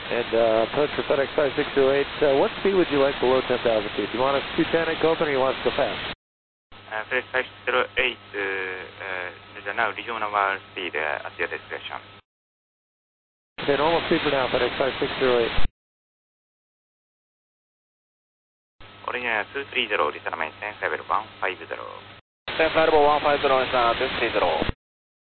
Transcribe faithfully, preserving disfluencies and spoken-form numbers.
And uh, approach for FedEx five six zero eight. Uh, what speed would you like below ten thousand feet? Do you want us two ten at Copen or you want us to go fast? Uh, FedEx five six zero eight uh, uh, is now regional speed uh, at your discretion. Okay, normal speed for now, FedEx five six zero eight. Original two three zero, return maintain level one five zero. Level one five zero, two three zero.